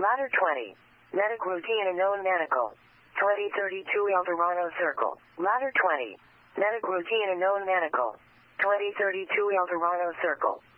Ladder 20. Medic routine and known manacle. 2032 Eldorado Circle. Ladder 20. Medic routine and known manacle. 2032 Eldorado Circle.